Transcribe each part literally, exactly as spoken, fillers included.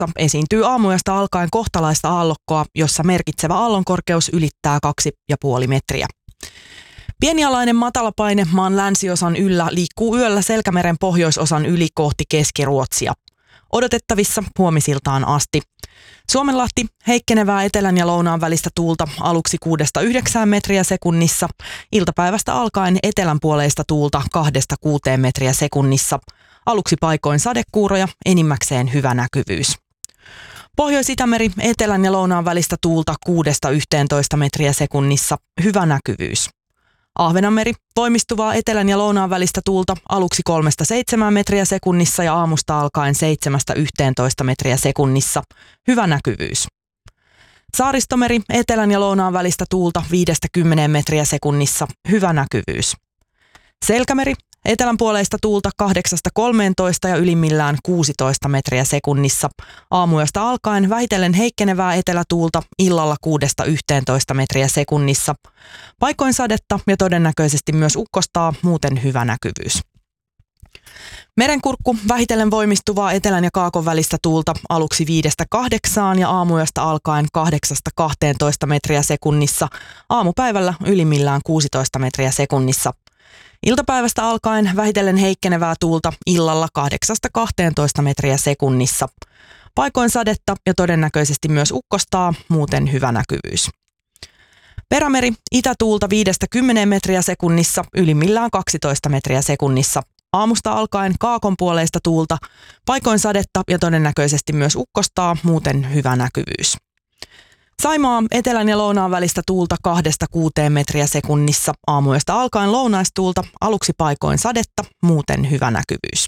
esiintyy aamuyöstä alkaen kohtalaista aallokkoa, jossa merkitsevä aallonkorkeus ylittää kaksi pilkku viisi metriä. Pienialainen matalapaine maan länsiosan yllä liikkuu yöllä Selkämeren pohjoisosan yli kohti Keski-Ruotsia. Odotettavissa huomisiltaan asti. Suomenlahti heikkenevää etelän ja lounaan välistä tuulta aluksi kuudesta yhdeksään metriä sekunnissa, iltapäivästä alkaen etelänpuoleista tuulta kahdesta kuuteen metriä sekunnissa. Aluksi paikoin sadekuuroja, enimmäkseen hyvä näkyvyys. Pohjois-Itämeri etelän ja lounaan välistä tuulta kuudesta yhteentoista metriä sekunnissa, hyvä näkyvyys. Ahvenanmeri voimistuvaa etelän ja lounaan välistä tuulta aluksi kolmesta seitsemään metriä sekunnissa ja aamusta alkaen seitsemästä yhteentoista metriä sekunnissa, hyvä näkyvyys. Saaristomeri etelän ja lounaan välistä tuulta viidestä kymmeneen metriä sekunnissa, hyvä näkyvyys. Selkämeri etelänpuoleista tuulta kahdeksasta kolmeentoista ja ylimmillään kuusitoista metriä sekunnissa. Aamuyöstä alkaen vähitellen heikkenevää etelätuulta illalla kuudesta yhteentoista metriä sekunnissa. Paikoin sadetta ja todennäköisesti myös ukkostaa, muuten hyvä näkyvyys. Merenkurkku vähitellen voimistuvaa etelän ja kaakon välistä tuulta aluksi viidestä kahdeksaan ja aamuyöstä alkaen kahdeksasta kahteentoista metriä sekunnissa. Aamupäivällä ylimmillään kuusitoista metriä sekunnissa. Iltapäivästä alkaen vähitellen heikkenevää tuulta illalla kahdeksasta kahteentoista metriä sekunnissa. Paikoin sadetta ja todennäköisesti myös ukkostaa, muuten hyvä näkyvyys. Perämeri itätuulta viidestä kymmeneen metriä sekunnissa, ylimmillään kaksitoista metriä sekunnissa. Aamusta alkaen kaakon puoleista tuulta, paikoin sadetta ja todennäköisesti myös ukkostaa, muuten hyvä näkyvyys. Saimaa etelän ja lounaan välistä tuulta kahdesta kuuteen metriä sekunnissa, aamuyöstä alkaen lounaistuulta, aluksi paikoin sadetta, muuten hyvä näkyvyys.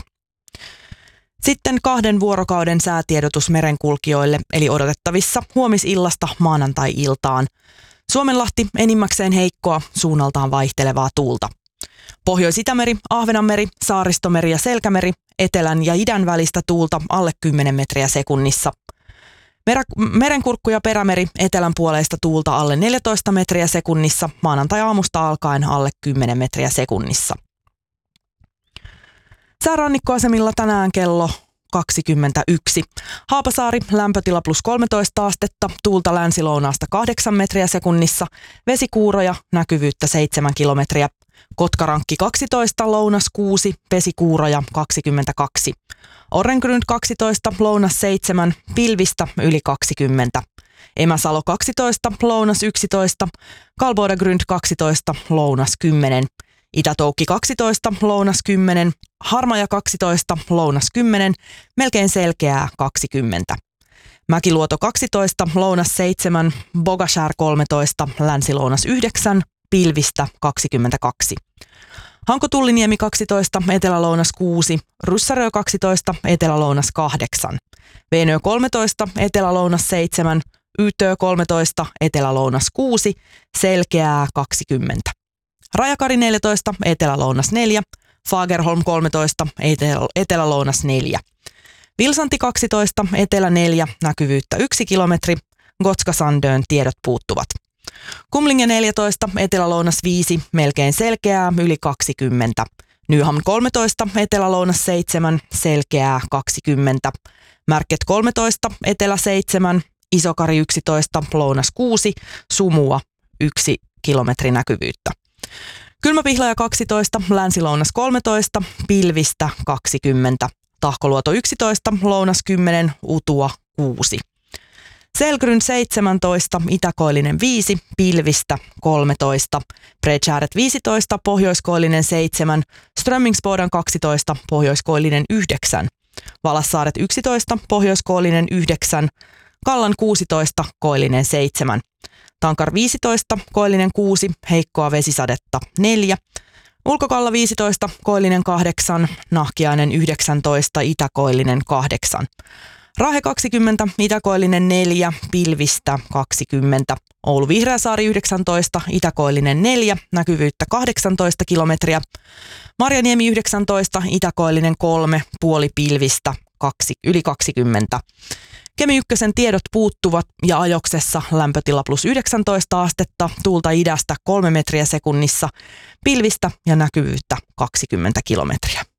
Sitten kahden vuorokauden säätiedotus merenkulkijoille, eli odotettavissa huomisillasta maanantai-iltaan. Suomenlahti enimmäkseen heikkoa, suunnaltaan vaihtelevaa tuulta. Pohjois-Itämeri, Ahvenanmeri, Saaristomeri ja Selkämeri, etelän ja idän välistä tuulta alle kymmenen metriä sekunnissa. Merenkurkku ja Perämeri etelän puoleista tuulta alle neljätoista metriä sekunnissa, maanantai-aamusta alkaen alle kymmenen metriä sekunnissa. Säärannikkoasemilla tänään kello kaksikymmentäyksi. Haapasaari, lämpötila plus kolmetoista astetta, tuulta länsi-lounaasta kahdeksan metriä sekunnissa, vesikuuroja, näkyvyyttä seitsemän kilometriä. Kotkarankki kaksitoista, lounas kuusi, vesikuuroja kaksikymmentäkaksi. Orrengrynd kaksitoista, lounas seitsemän, pilvistä yli kaksikymmentä. Emäsalo kaksitoista, lounas yksitoista, Kalbodagrund kaksitoista, lounas kymmenen. Itätoukki kaksitoista, lounas kymmenen, Harmaja kaksitoista, lounas kymmenen, melkein selkeää kaksikymmentä. Mäkiluoto kaksitoista, lounas seitsemän, Bogashär kolmetoista, länsi-lounas yhdeksän, pilvistä kaksikymmentäkaksi. Hanko-Tulliniemi kaksitoista, etelä-lounas kuusi, Ryssärö kaksitoista, etelä-lounas kahdeksan. Veenö kolmetoista, etelä-lounas seitsemän, Ytö kolmetoista, etelä-lounas kuusi, selkeää kaksikymmentä. Rajakari neljätoista, etelä-lounas neljä, Fagerholm kolmetoista, etelä- etelä-lounas neljä. Vilsanti kaksitoista, etelä neljä, näkyvyyttä yksi kilometri, Gotska-Sandön tiedot puuttuvat. Kumlinge neljätoista, etelä-lounas viisi, melkein selkeää, yli kaksikymmentä. Nyhamn kolmetoista, etelä-lounas seitsemän, selkeää kaksikymmentä. Märket kolmetoista, etelä seitsemän, Isokari yksitoista, lounas kuusi, sumua yksi kilometri näkyvyyttä. Kylmäpihlaja kaksitoista, länsi-lounas kolmetoista, pilvistä kaksikymmentä. Tahkoluoto yksitoista, lounas kymmenen, utua kuusi. Selgryn seitsemäntoista, itäkoillinen viisi, pilvistä kolmetoista. Bredshäret viisitoista, pohjoiskoillinen seitsemän, Strömmingsbodan kaksitoista, pohjoiskoillinen yhdeksän. Valassaaret yksitoista, pohjoiskoillinen yhdeksän, Kallan kuusitoista, koillinen seitsemän. Tankar viisitoista, koillinen kuusi, heikkoa vesisadetta neljä. Ulkokalla viisitoista, koillinen kahdeksan, Nahkiainen yhdeksäntoista, itäkoillinen kahdeksan. Rahe kaksikymmentä, itäkoillinen neljä, pilvistä kaksikymmentä. Oulu Vihreäsaari yhdeksäntoista, itäkoillinen neljä, näkyvyyttä kahdeksantoista kilometriä. Marjaniemi yhdeksäntoista, itäkoillinen kolme, puoli pilvistä kaksi, yli kaksikymmentä. Kemi ykkösen tiedot puuttuvat ja ajoksessa lämpötila plus yhdeksäntoista astetta, tuulta idästä kolme metriä sekunnissa, pilvistä ja näkyvyyttä kaksikymmentä kilometriä.